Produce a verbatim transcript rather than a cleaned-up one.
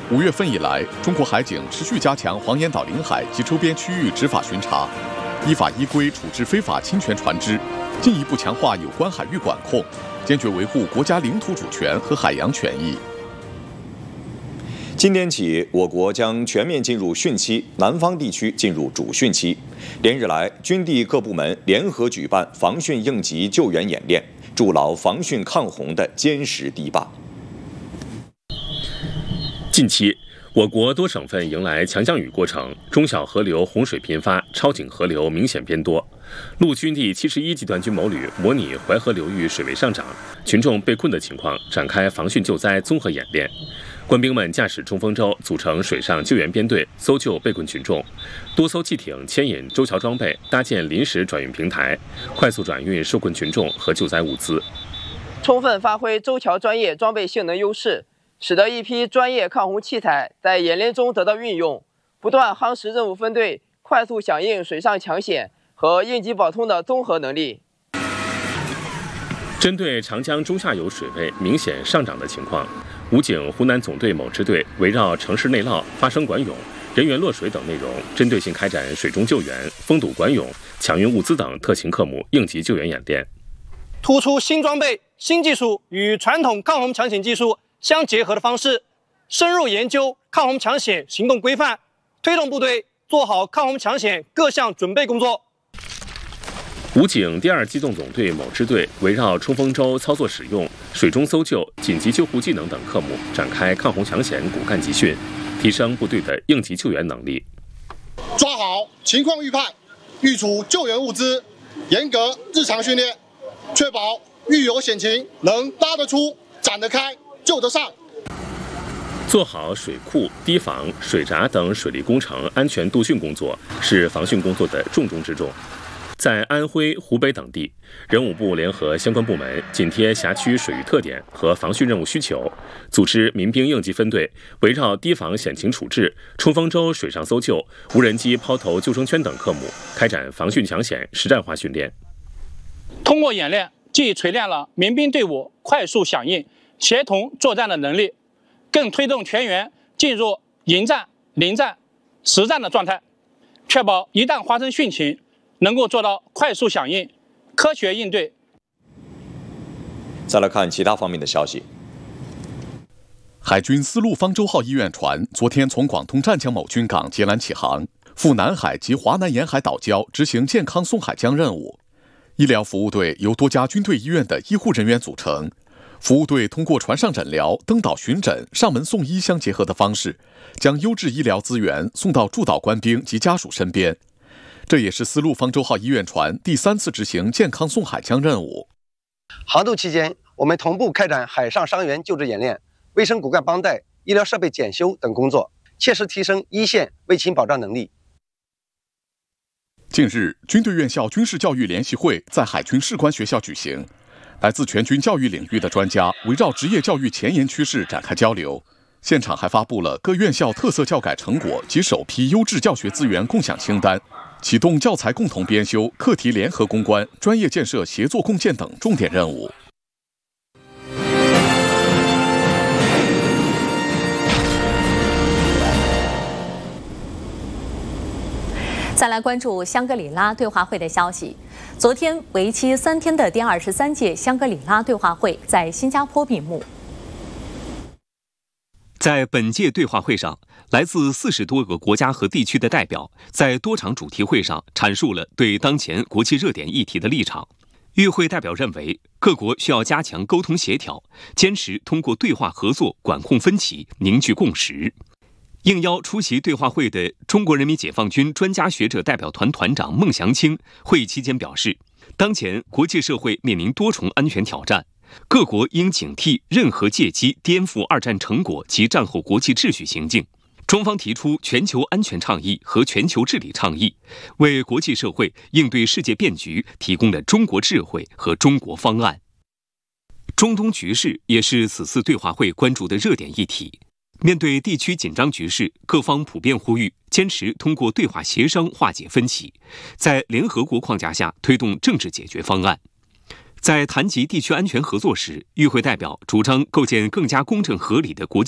五月份以来，中国海警持续加强黄岩岛领海及周边区域执法巡查，依法依规处置非法侵权船只，进一步强化有关海域管控，坚决维护国家领土主权和海洋权益。 今天起，我国将全面进入汛期，南方地区进入主汛期。连日来，军地各部门联合举办防汛应急救援演练，筑牢防汛抗洪的坚实堤坝。 近期，我国多省份迎来强降雨过程，中小河流洪水频发，超警河流明显变多。陆军第七十一集团军某旅模拟淮河流域水位上涨、群众被困的情况，展开防汛救灾综合演练。官兵们驾驶冲锋舟，组成水上救援编队，搜救被困群众。多艘汽艇牵引舟桥装备，搭建临时转运平台，快速转运受困群众和救灾物资。 充分发挥舟桥专业装备性能优势，使得一批专业抗洪器材在演练中得到运用，不断夯实任务分队快速响应水上抢险和应急保通的综合能力。 针对长江中下游水位明显上涨的情况，武警湖南总队某支队围绕城市内涝、发生管涌、人员落水等内容，针对性开展水中救援、封堵管涌、抢运物资等特情科目应急救援演练， 突出新装备、新技术与传统抗洪抢险技术相结合的方式，深入研究抗洪抢险行动规范，推动部队做好抗洪抢险各项准备工作。 武警第二机动总队某支队围绕冲锋舟操作使用、水中搜救、紧急救护技能等科目展开抗洪抢险骨干集训，提升部队的应急救援能力。 抓好情况预判，预储救援物资，严格日常训练，确保遇有险情能搭得出、展得开、救得上。 做好水库、堤防、水闸等水利工程安全督训工作是防汛工作的重中之重。在安徽、湖北等地，人武部联合相关部门紧贴辖区水域特点和防汛任务需求，组织民兵应急分队围绕堤防险情处置、冲锋舟水上搜救、无人机抛投救生圈等科目，开展防汛抢险实战化训练。 通过演练，既锤炼了民兵队伍快速响应、协同作战的能力，更推动全员进入营战、临战、实战的状态，确保一旦发生汛情，能够做到快速响应、科学应对。 再来看其他方面的消息。 海军丝路方舟号医院船昨天从广东湛江某军港接缆起航，赴南海及华南沿海岛礁执行健康送海江任务。医疗服务队由多家军队医院的医护人员组成，服务队通过船上诊疗、登岛巡诊、上门送医相结合的方式，将优质医疗资源送到驻岛官兵及家属身边。这也是丝路方舟号医院船第三次执行健康送海江任务。 航渡期间，我们同步开展海上伤员救治演练、卫生骨干帮带、医疗设备检修等工作，切实提升一线卫勤保障能力。 近日，军队院校军事教育联席会在海军士官学校举行，来自全军教育领域的专家围绕职业教育前沿趋势展开交流。现场还发布了各院校特色教改成果及首批优质教学资源共享清单，启动教材共同编修、课题联合攻关、专业建设协作共建等重点任务。 再来关注香格里拉对话会的消息。昨天，为期三天的第二十三届香格里拉对话会在新加坡闭幕。 在本届对话会上，来自四十多个国家和地区的代表在多场主题会上阐述了对当前国际热点议题的立场。与会代表认为，各国需要加强沟通协调，坚持通过对话合作管控分歧，凝聚共识。应邀出席对话会的中国人民解放军专家学者代表团团长孟祥青会议期间表示，当前国际社会面临多重安全挑战，各国应警惕任何借机颠覆二战成果及战后国际秩序行径。中方提出全球安全倡议和全球治理倡议，为国际社会应对世界变局提供了中国智慧和中国方案。中东局势也是此次对话会关注的热点议题。面对地区紧张局势，各方普遍呼吁坚持通过对话协商化解分歧，在联合国框架下推动政治解决方案。在谈及地区安全合作时，与会代表主张构建更加公正合理的国际